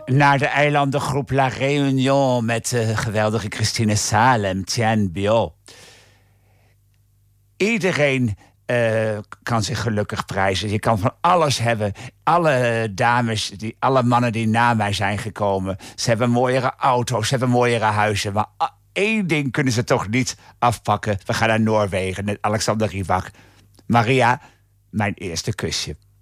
Naar de eilandengroep La Réunion met de geweldige Christine Salem, Tien Bio. Iedereen kan zich gelukkig prijzen. Je kan van alles hebben. Alle dames, alle mannen die na mij zijn gekomen. Ze hebben mooiere auto's, ze hebben mooiere huizen. Maar één ding kunnen ze toch niet afpakken. We gaan naar Noorwegen met Alexander Rybak. Maria, mijn eerste kusje.